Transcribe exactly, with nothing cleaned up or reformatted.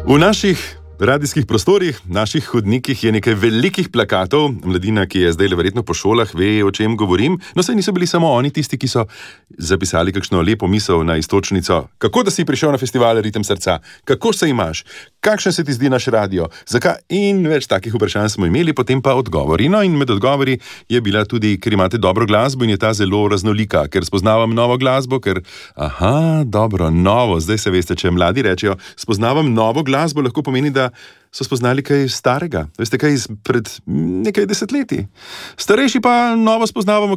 V naših radijskih prostorih, naših hodnikih je nekaj velikih plakatov. Mladina, ki je zdaj le verjetno po šolah, ve, o čem govorim. No, saj niso bili samo oni tisti, ki so zapisali kakšno lepo misel na iztočnico. Kako da si prišel na festival Ritem srca? Kako se imaš? Kakšen se ti zdi naš radio? Zakaj? In več takih vprašanj smo imeli, potem pa odgovori. No, in med odgovori je bila tudi, ker imate dobro glasbo in je ta zelo raznolika, ker spoznavam novo glasbo, ker, aha, dobro, novo, zdaj se veste, če mladi rečejo, spoznavam novo glasbo, lahko pomeni, da so spoznali kaj starega, veste, kaj izpred nekaj desetletij. Starejši pa novo spoznavamo